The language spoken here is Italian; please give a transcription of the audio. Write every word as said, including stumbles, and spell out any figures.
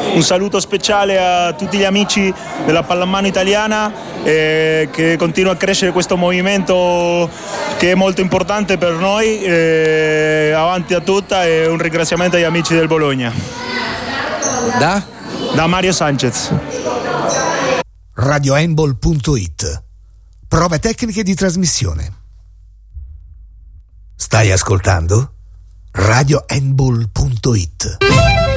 un saluto speciale a tutti gli amici della pallamano italiana, eh, che continua a crescere questo movimento che è molto importante per noi, eh, avanti a tutta, e un ringraziamento agli amici del Bologna. Da? Da Mario Sanchez. radio handball punto it. Prove tecniche di trasmissione. Stai ascoltando? radio handball punto it.